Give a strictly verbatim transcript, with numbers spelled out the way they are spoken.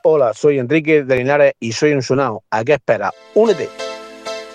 Hola, soy Enrique de Linares y soy un Sunao. ¿A qué esperas? ¡Únete!